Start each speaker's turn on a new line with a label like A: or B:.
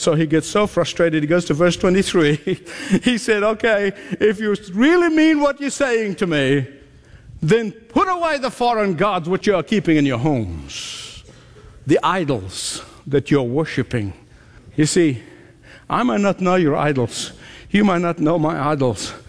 A: so he gets so frustrated, he goes to verse 23. He said, okay, if you really mean what you're saying to me, then put away the foreign gods which you are keeping in your homes, the idols that you're worshiping. You see, I might not know your idols. You might not know my idols.